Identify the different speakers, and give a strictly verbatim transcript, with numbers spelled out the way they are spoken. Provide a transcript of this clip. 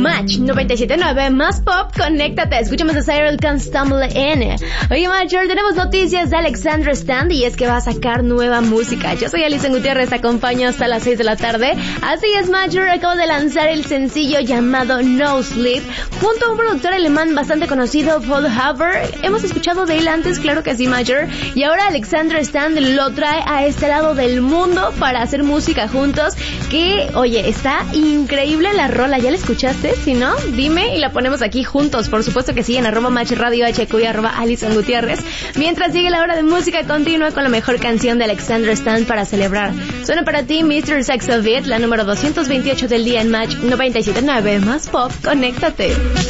Speaker 1: Match noventa y siete punto nueve más pop, conéctate, escuchamos a Cyril Can't Stumble In. Oye, Major, tenemos noticias de Alexandra Stan y es que va a sacar nueva música. Yo soy Alison Gutiérrez, te acompaño hasta las seis de la tarde. Así es, Major, acaba de lanzar el sencillo llamado No Sleep junto a un productor alemán bastante conocido, Paul Haber. Hemos escuchado de él antes, claro que sí, Major, y ahora Alexandra Stan lo trae a este lado del mundo para hacer música juntos, que, oye, está increíble la rola. ¿Ya la escuchaste? Si no, dime y la ponemos aquí juntos, por supuesto que sí, en arroba Match Radio H Q y arroba Alison Gutiérrez, mientras sigue la hora de música continua con la mejor canción de Alexandra Stan para celebrar. Suena para ti mister Sex of It, la número doscientos veintiocho del día en Match noventa y siete punto nueve más pop, conéctate.